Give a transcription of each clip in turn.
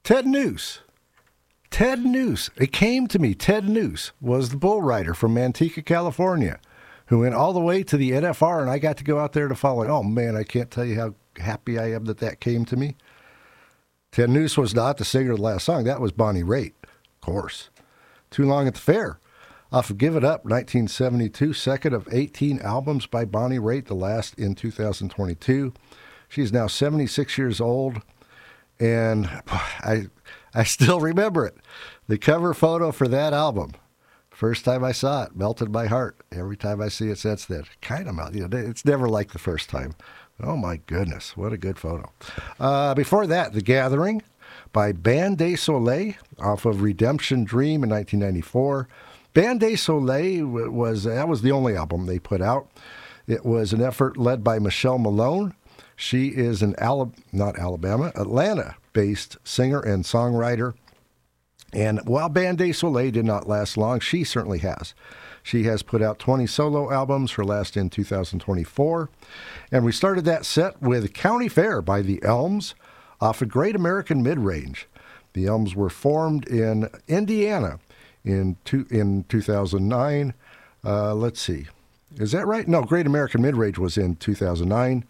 Ted News. Ted News. It came to me. Ted News was the bull rider from Manteca, California, who went all the way to the NFR, and I got to go out there to follow it. Oh, man, I can't tell you how happy I am that came to me. Ted News was not the singer of the last song. That was Bonnie Raitt, of course. Too Long at the Fair. Off of Give It Up, 1972, second of 18 albums by Bonnie Raitt, the last in 2022. She's now 76 years old, and I still remember it. The cover photo for that album, first time I saw it, melted my heart. Every time I see it since then, kind of melted. It's never like the first time. Oh, my goodness, what a good photo. Before that, The Gathering by Band Des Soleil off of Redemption Dream in 1994. Band Des Soleil was the only album they put out. It was an effort led by Michelle Malone. She is an Atlanta-based singer and songwriter. And while Band Des Soleil did not last long, she certainly has. She has put out 20 solo albums, her last in 2024. And we started that set with County Fair by The Elms off of Great American Mid-Range. The Elms were formed in Indiana in 2009. Let's see. Is that right? No, Great American Mid-Range was in 2009.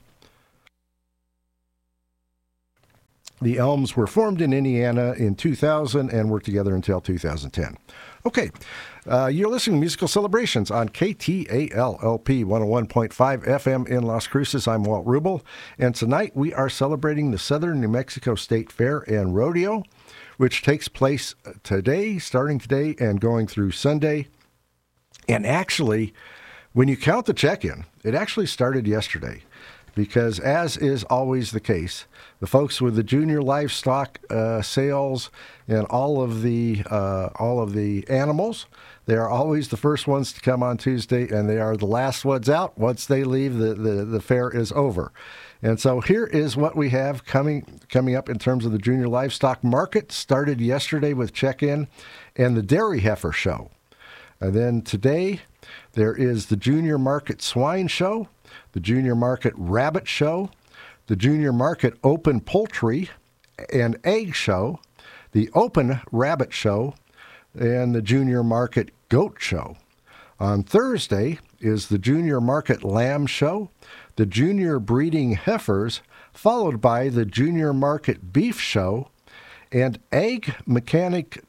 The Elms were formed in Indiana in 2000 and were together until 2010. Okay, you're listening to Musical Celebrations on KTAL-LP 101.5 FM in Las Cruces. I'm Walt Rubel, and tonight we are celebrating the Southern New Mexico State Fair and Rodeo, which takes place today, starting today, and going through Sunday. And actually, when you count the check-in, it actually started yesterday. Because, as is always the case, the folks with the junior livestock sales and all of the animals, they are always the first ones to come on Tuesday, and they are the last ones out. Once they leave, the fair is over. And so here is what we have coming up in terms of the junior livestock market. Started yesterday with check-in and the dairy heifer show. And then today, there is the junior market swine show, the junior market rabbit show, the junior market open poultry and egg show, the open rabbit show, and the junior market goat show. On Thursday is the junior market lamb show, the junior breeding heifers, followed by the junior market beef show, and egg mechanics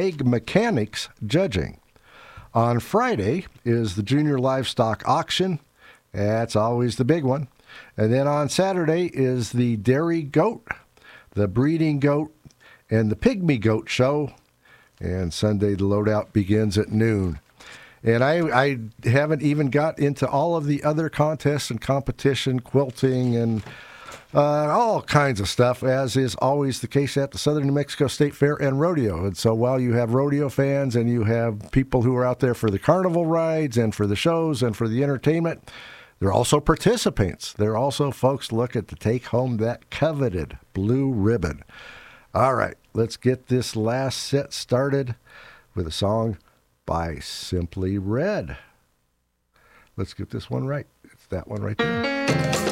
judging. On Friday is the junior livestock auction. That's always the big one. And then on Saturday is the dairy goat, the breeding goat, and the pygmy goat show. And Sunday, the loadout begins at noon. And I haven't even got into all of the other contests and competition, quilting, and all kinds of stuff, as is always the case at the Southern New Mexico State Fair and Rodeo. And so while you have rodeo fans and you have people who are out there for the carnival rides and for the shows and for the entertainment, they're also participants. They're also folks looking to take home that coveted blue ribbon. All right, let's get this last set started with a song by Simply Red. Let's get this one right. It's that one right there.